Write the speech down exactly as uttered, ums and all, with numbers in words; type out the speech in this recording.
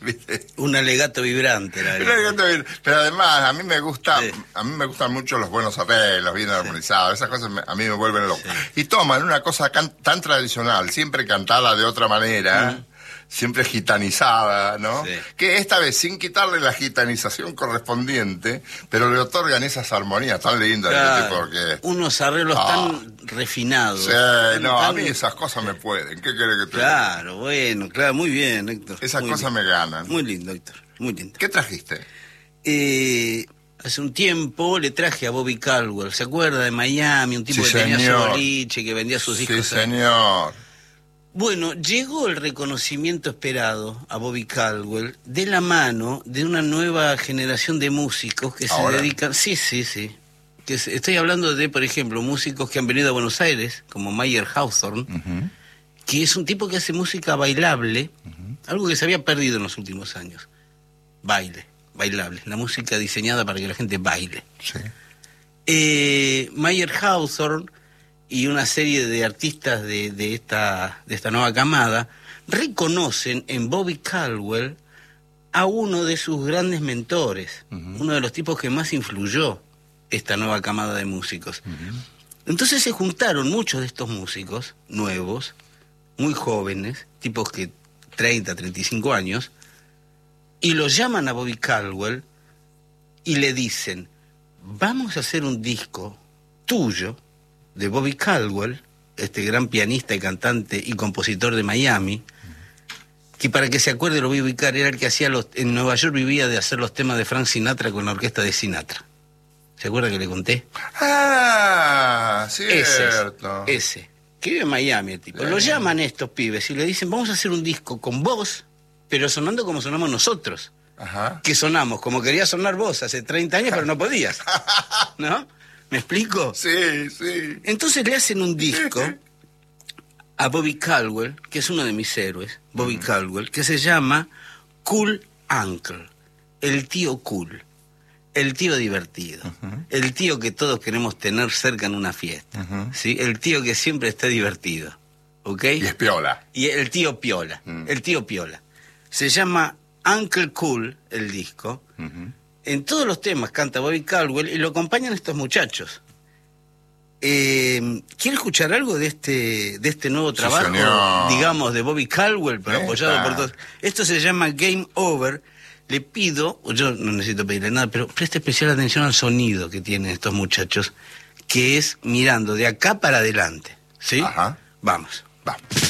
¿viste? Un alegato vibrante. La Un alegato vibrante. Pero además, a mí me gusta, sí. a mí me gustan mucho los buenos arreglos, bien sí. armonizados. Esas cosas me, a mí me vuelven loco. Sí. Y toman una cosa can, tan tradicional, siempre cantada de otra manera, mm. siempre gitanizada, ¿no? Sí. Que esta vez, sin quitarle la gitanización correspondiente, pero le otorgan esas armonías tan lindas. Claro, porque, unos arreglos ah, tan refinados. Sí, tan, no, tan... a mí esas cosas me pueden. ¿Qué querés que te diga? Claro, bueno, claro, muy bien, Héctor. Esas muy cosas lindo. me ganan. Muy lindo, Héctor, muy lindo. ¿Qué trajiste? Eh... Hace un tiempo le traje a Bobby Caldwell, ¿se acuerda? De Miami, un tipo sí, que señor. tenía su boliche, que vendía sus discos. Sí, señor. Bueno, llegó el reconocimiento esperado a Bobby Caldwell de la mano de una nueva generación de músicos que ¿Ahora? se dedican... Sí, sí, sí. Que se... Estoy hablando de, por ejemplo, músicos que han venido a Buenos Aires, como Mayer Hawthorne, uh-huh. que es un tipo que hace música bailable, uh-huh. algo que se había perdido en los últimos años. Baile. Bailable, la música diseñada para que la gente baile. Sí. Eh, Mayer Hawthorne y una serie de artistas de, de, esta, de esta nueva camada reconocen en Bobby Caldwell a uno de sus grandes mentores, uh-huh. uno de los tipos que más influyó esta nueva camada de músicos. Uh-huh. Entonces se juntaron muchos de estos músicos nuevos, muy jóvenes, tipos que treinta, treinta y cinco años, y lo llaman a Bobby Caldwell y le dicen, vamos a hacer un disco tuyo, de Bobby Caldwell, este gran pianista y cantante y compositor de Miami, que para que se acuerde lo voy a ubicar, era el que hacía los, en Nueva York vivía de hacer los temas de Frank Sinatra con la orquesta de Sinatra. ¿Se acuerda que le conté? Ah, cierto. Ese, ese que vive en Miami el tipo. Bien. Lo llaman estos pibes y le dicen, vamos a hacer un disco con vos, pero sonando como sonamos nosotros. Ajá. Que sonamos como querías sonar vos hace treinta años, pero no podías. ¿No? ¿Me explico? Sí, sí. Entonces le hacen un disco a Bobby Caldwell, que es uno de mis héroes, Bobby uh-huh. Caldwell, que se llama Cool Uncle, el tío cool, el tío divertido, uh-huh. el tío que todos queremos tener cerca en una fiesta, uh-huh. ¿sí? El tío que siempre está divertido, ¿ok? Y es piola. Y el tío piola, uh-huh. el tío piola. Se llama Uncle Cool, el disco. Uh-huh. En todos los temas canta Bobby Caldwell y lo acompañan estos muchachos. Eh, ¿Quiere escuchar algo de este de este nuevo trabajo, sí, digamos, de Bobby Caldwell, pero ¿Eh? apoyado ah. por todos? Esto se llama Game Over. Le pido, yo no necesito pedirle nada, pero preste especial atención al sonido que tienen estos muchachos, que es mirando de acá para adelante. ¿Sí? Ajá. Vamos. Va.